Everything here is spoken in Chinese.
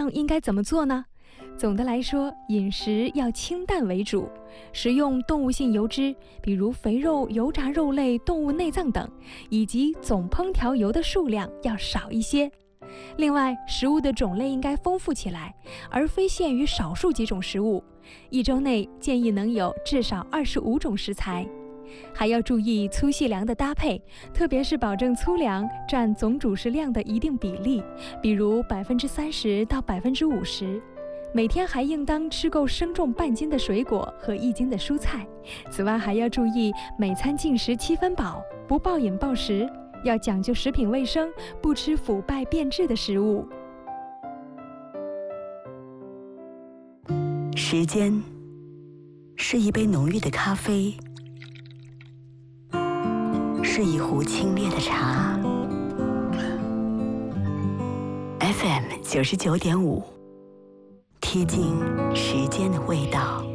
样应该怎么做呢？总的来说，饮食要清淡为主，食用动物性油脂，比如肥肉、油炸肉类、动物内脏等，以及总烹调油的数量要少一些。另外，食物的种类应该丰富起来，而非限于少数几种食物。一周内建议能有至少25种食材。还要注意粗细粮的搭配，特别是保证粗粮占总主食量的一定比例，比如30%到50%。每天还应当吃够生重半斤的水果和1斤的蔬菜。此外，还要注意每餐进食7分饱，不暴饮暴食，要讲究食品卫生，不吃腐败变质的食物。 时间是一杯浓郁的咖啡，是一壶清冽的茶。FM 99.5，贴近时间的味道。